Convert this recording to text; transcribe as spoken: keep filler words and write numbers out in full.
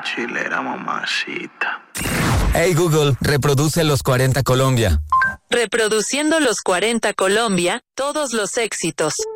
chilera, mamacita. Hey Google, reproduce Los cuarenta Colombia. Reproduciendo Los cuarenta Colombia, todos los éxitos.